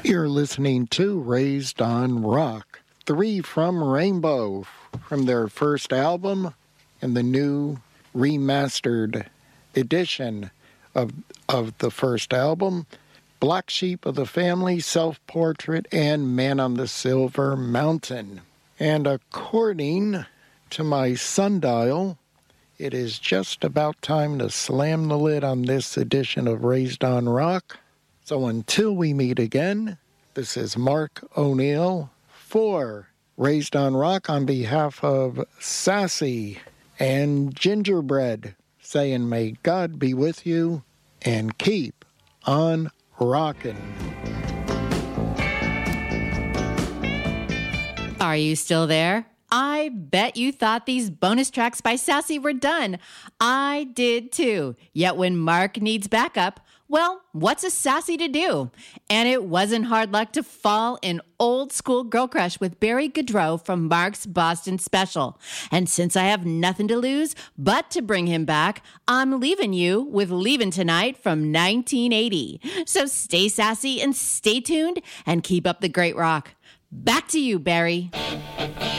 You're listening to Raised on Rock, 3 from Rainbow, from their first album and the new remastered edition of the first album, Black Sheep of the Family, Self-Portrait, and Man on the Silver Mountain. And according to my sundial, it is just about time to slam the lid on this edition of Raised on Rock. So until we meet again, this is Mark O'Neill for Raised on Rock on behalf of Sassy and Gingerbread, saying may God be with you and keep on rockin'. Are you still there? I bet you thought these bonus tracks by Sassy were done. I did too. Yet when Mark needs backup, well, what's a Sassy to do? And it wasn't hard luck to fall in old school girl crush with Barry Goudreau from Mark's Boston Special. And since I have nothing to lose but to bring him back, I'm leaving you with Leavin' Tonight from 1980. So stay sassy and stay tuned and keep up the great rock. Back to you, Barry.